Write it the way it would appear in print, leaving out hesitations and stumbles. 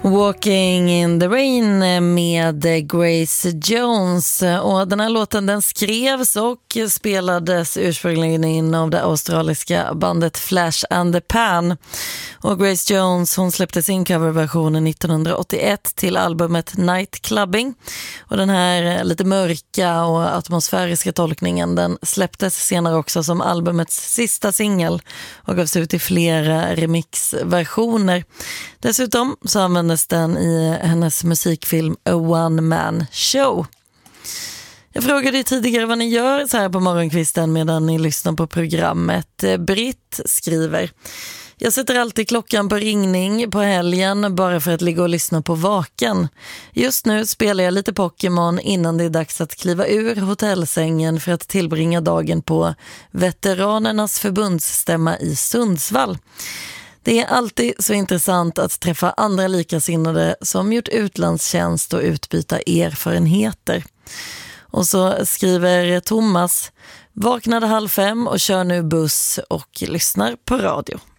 Walking in the Rain med Grace Jones, och den här låten den skrevs och spelades ursprungligen in av det australiska bandet Flash and the Pan, och Grace Jones hon släppte sin coverversion 1981 till albumet Night Clubbing, och den här lite mörka och atmosfäriska tolkningen den släpptes senare också som albumets sista singel och gavs ut i flera remixversioner. Dessutom så användes den i hennes musikfilm A One Man Show. Jag frågade tidigare vad ni gör så här på morgonkvisten medan ni lyssnar på programmet. Britt skriver: jag sätter alltid klockan på ringning på helgen bara för att ligga och lyssna på Vaken. Just nu spelar jag lite Pokémon innan det är dags att kliva ur hotellsängen för att tillbringa dagen på Veteranernas förbundsstämma i Sundsvall. Det är alltid så intressant att träffa andra likasinnade som gjort utlandstjänst och utbyta erfarenheter. Och så skriver Thomas: vaknade 4:30 och kör nu buss och lyssnar på radio.